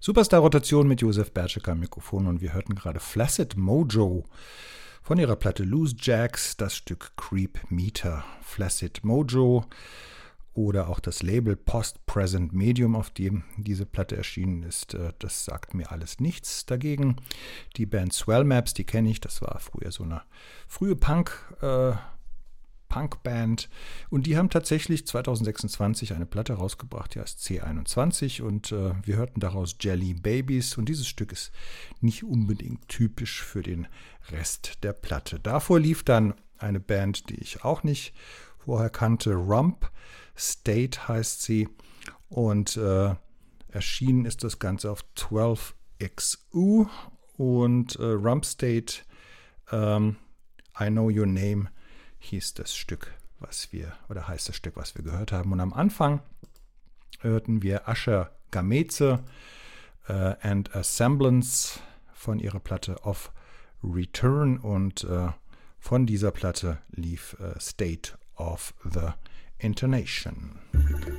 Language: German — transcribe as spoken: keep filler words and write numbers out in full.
Superstar-Rotation mit Josef Bertschek am Mikrofon und wir hörten gerade Flaccid Mojo von ihrer Platte Loose Jacks, das Stück Creep Meter. Flaccid Mojo oder auch das Label Post-Present Medium, auf dem diese Platte erschienen ist, das sagt mir alles nichts. Dagegen die Band Swell Maps, die kenne ich, das war früher so eine frühe Punk- äh, Punkband und die haben tatsächlich zwanzig sechsundzwanzig eine Platte rausgebracht, die heißt C einundzwanzig und äh, wir hörten daraus Jelly Babies und dieses Stück ist nicht unbedingt typisch für den Rest der Platte. Davor lief dann eine Band, die ich auch nicht vorher kannte, Rump State heißt sie und äh, erschienen ist das Ganze auf zwölf X U und äh, Rump State ähm, I Know Your Name hieß das Stück, was wir, oder heißt das Stück, was wir gehört haben. Und am Anfang hörten wir Asher Gameze äh, and a Semblance von ihrer Platte Of Return und äh, von dieser Platte lief äh, State of the Intonation.